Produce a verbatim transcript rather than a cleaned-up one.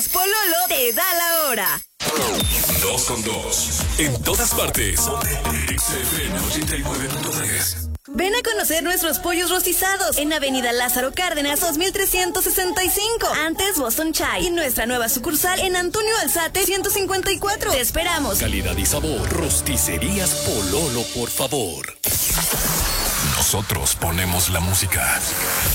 Pololo te da la hora. Dos con dos. En todas partes. X F M ochenta y nueve punto tres. Ven a conocer nuestros pollos rostizados en Avenida Lázaro Cárdenas dos mil trescientos sesenta y cinco, antes Boston Chai, y nuestra nueva sucursal en Antonio Alzate ciento cincuenta y cuatro. Te esperamos. Calidad y sabor. Rosticerías Pololo, por favor. Nosotros ponemos la música.